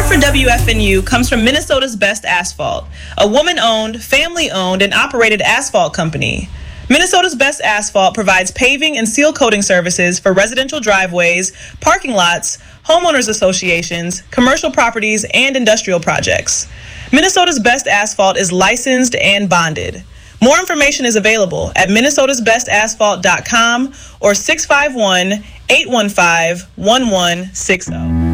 for WFNU comes from Minnesota's Best Asphalt, a woman-owned, family-owned, and operated asphalt company. Minnesota's Best Asphalt provides paving and seal coating services for residential driveways, parking lots, homeowners associations, commercial properties, and industrial projects. Minnesota's Best Asphalt is licensed and bonded. More information is available at minnesotasbestasphalt.com or 651-815-1160.